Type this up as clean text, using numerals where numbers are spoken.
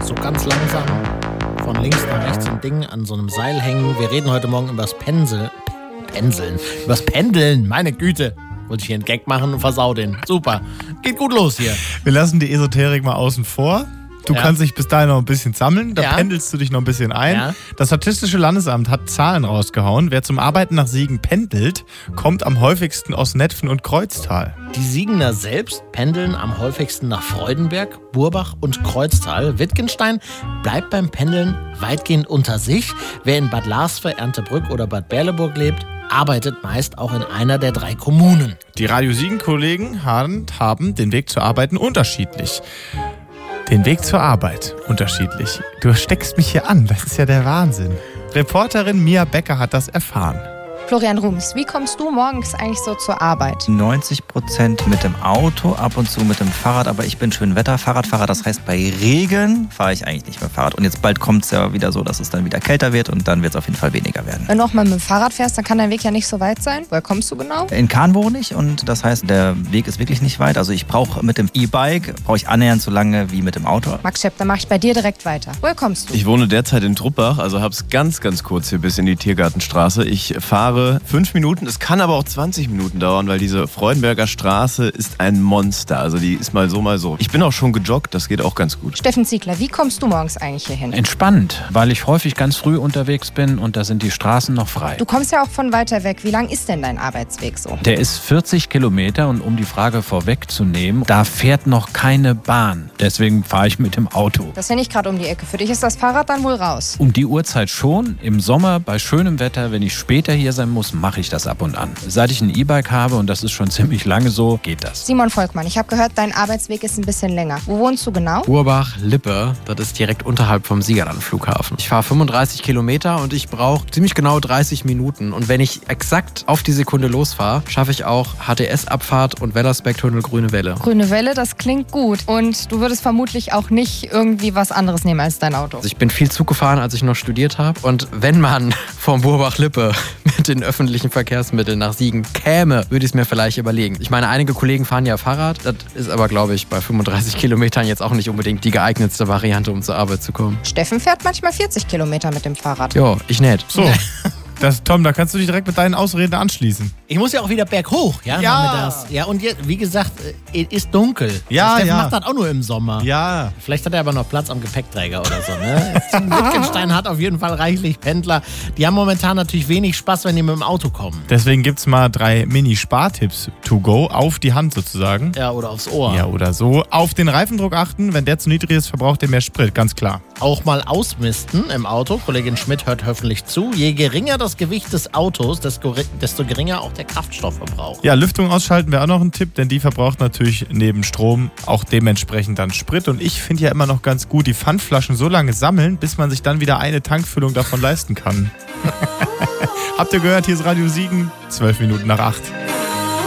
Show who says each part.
Speaker 1: so ganz langsam von links nach rechts ein Ding an so einem Seil hängen. Wir reden heute Morgen übers übers Pendeln, meine Güte. Wollte ich hier einen Gag machen und versau den. Super, geht gut los hier.
Speaker 2: Wir lassen die Esoterik mal außen vor. Du kannst dich bis dahin noch ein bisschen sammeln, da pendelst du dich noch ein bisschen ein. Ja. Das Statistische Landesamt hat Zahlen rausgehauen. Wer zum Arbeiten nach Siegen pendelt, kommt am häufigsten aus Netphen und Kreuztal.
Speaker 1: Die Siegener selbst pendeln am häufigsten nach Freudenberg, Burbach und Kreuztal. Wittgenstein bleibt beim Pendeln weitgehend unter sich. Wer in Bad Larsve, Erndtebrück oder Bad Berleburg lebt, arbeitet meist auch in einer der 3 Kommunen.
Speaker 2: Die Radio Siegen-Kollegen haben den Weg zur Arbeit unterschiedlich. Den Weg zur Arbeit unterschiedlich. Du steckst mich hier an, das ist ja der Wahnsinn. Reporterin Mia Becker hat das erfahren.
Speaker 3: Florian Rums, wie kommst du morgens eigentlich so zur Arbeit?
Speaker 4: 90% mit dem Auto, ab und zu mit dem Fahrrad, aber ich bin Schönwetter-Fahrradfahrer, das heißt bei Regen fahre ich eigentlich nicht mit dem Fahrrad. Und jetzt bald kommt es ja wieder so, dass es dann wieder kälter wird und dann wird es auf jeden Fall weniger werden.
Speaker 3: Wenn du auch mal mit dem Fahrrad fährst, dann kann dein Weg ja nicht so weit sein. Woher kommst du genau?
Speaker 4: In Kahn wohne ich und das heißt, der Weg ist wirklich nicht weit. Also ich brauche mit dem E-Bike, annähernd so lange wie mit dem Auto.
Speaker 3: Max Schepp, dann mache ich bei dir direkt weiter. Woher kommst du?
Speaker 5: Ich wohne derzeit in Truppach, also habe es ganz kurz hier bis in die Tiergartenstraße. Ich fahre 5 Minuten, es kann aber auch 20 Minuten dauern, weil diese Freudenberger Straße ist ein Monster. Also die ist mal so, mal so. Ich bin auch schon gejoggt, das geht auch ganz gut.
Speaker 3: Steffen Ziegler, wie kommst du morgens eigentlich hier hin?
Speaker 6: Entspannt, weil ich häufig ganz früh unterwegs bin und da sind die Straßen noch frei.
Speaker 3: Du kommst ja auch von weiter weg. Wie lang ist denn dein Arbeitsweg so?
Speaker 6: Der ist 40 Kilometer und um die Frage vorwegzunehmen, da fährt noch keine Bahn. Deswegen fahre ich mit dem Auto.
Speaker 3: Das ist ja nicht gerade um die Ecke. Für dich ist das Fahrrad dann wohl raus.
Speaker 6: Um die Uhrzeit schon. Im Sommer bei schönem Wetter, wenn ich später hier sein muss, mache ich das ab und an. Seit ich ein E-Bike habe, und das ist schon ziemlich lange so, geht das.
Speaker 3: Simon Volkmann, ich habe gehört, dein Arbeitsweg ist ein bisschen länger. Wo wohnst du genau?
Speaker 7: Burbach-Lippe, das ist direkt unterhalb vom Siegerland-Flughafen. Ich fahre 35 Kilometer und ich brauche ziemlich genau 30 Minuten. Und wenn ich exakt auf die Sekunde losfahre, schaffe ich auch HTS-Abfahrt und Wellersberg-Tunnel Grüne Welle.
Speaker 3: Grüne Welle, das klingt gut. Und du würdest vermutlich auch nicht irgendwie was anderes nehmen als dein Auto.
Speaker 7: Also ich bin viel Zug gefahren, als ich noch studiert habe. Und wenn man vom Burbach-Lippe mit den öffentlichen Verkehrsmitteln nach Siegen käme, würde ich es mir vielleicht überlegen. Ich meine, einige Kollegen fahren ja Fahrrad. Das ist aber, glaube ich, bei 35 Kilometern jetzt auch nicht unbedingt die geeignetste Variante, um zur Arbeit zu kommen.
Speaker 3: Steffen fährt manchmal 40 Kilometer mit dem Fahrrad.
Speaker 7: Jo, ich nicht.
Speaker 2: So. Tom, da kannst du dich direkt mit deinen Ausreden anschließen.
Speaker 1: Ich muss ja auch wieder berghoch, ja?
Speaker 2: Ja.
Speaker 1: Ja, und jetzt, wie gesagt, es ist dunkel.
Speaker 2: Ja,
Speaker 1: Steffen
Speaker 2: ja.
Speaker 1: macht das auch nur im Sommer.
Speaker 2: Ja.
Speaker 1: Vielleicht hat er aber noch Platz am Gepäckträger oder so, ne? Wittgenstein hat auf jeden Fall reichlich Pendler. Die haben momentan natürlich wenig Spaß, wenn die mit dem Auto kommen.
Speaker 2: Deswegen gibt's mal 3 Mini-Spartipps to go, auf die Hand sozusagen.
Speaker 1: Ja, oder aufs Ohr.
Speaker 2: Ja, oder so. Auf den Reifendruck achten, wenn der zu niedrig ist, verbraucht der mehr Sprit, ganz klar.
Speaker 1: Auch mal ausmisten im Auto. Kollegin Schmidt hört hoffentlich zu. Je geringer das Gewicht des Autos, desto geringer auch der Kraftstoffverbrauch.
Speaker 2: Ja, Lüftung ausschalten wäre auch noch ein Tipp, denn die verbraucht natürlich neben Strom auch dementsprechend dann Sprit. Und ich finde ja immer noch ganz gut, die Pfandflaschen so lange sammeln, bis man sich dann wieder eine Tankfüllung davon leisten kann. Habt ihr gehört, hier ist Radio Siegen, 12 Minuten nach 8.